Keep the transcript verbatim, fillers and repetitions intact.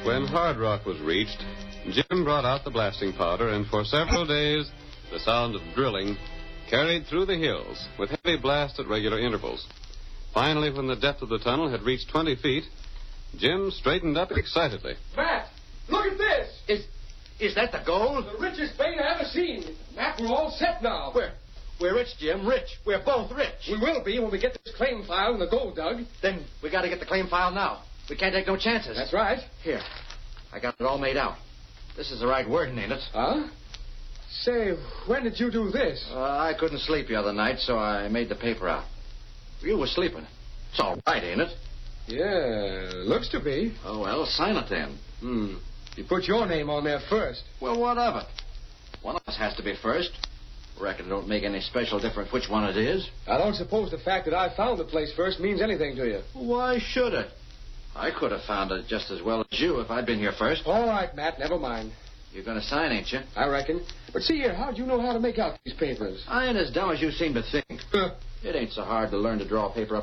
When Hard Rock was reached, Jim brought out the blasting powder, and for several days, the sound of drilling carried through the hills with heavy blasts at regular intervals. Finally, when the depth of the tunnel had reached twenty feet, Jim straightened up excitedly. Matt, look at this! Is is that the gold? The richest vein I ever seen. Matt, we're all set now. We're, we're rich, Jim, rich. We're both rich. We will be when we get this claim file and the gold dug. Then we got to get the claim file now. We can't take no chances. That's right. Here, I got it all made out. This is the right wording, ain't it? Huh? Say, when did you do this? Uh, I couldn't sleep the other night, so I made the paper out. You were sleeping. It's all right, ain't it? Yeah, looks to be. Oh, well, sign it then. Hmm. You put your name on there first. Well, what of it? One of us has to be first. Reckon it don't make any special difference which one it is. I don't suppose the fact that I found the place first means anything to you. Why should it? I could have found it just as well as you if I'd been here first. All right, Matt, never mind. You're going to sign, ain't you? I reckon. But see here, how'd you know how to make out these papers? I ain't as dumb as you seem to think. It ain't so hard to learn to draw paper up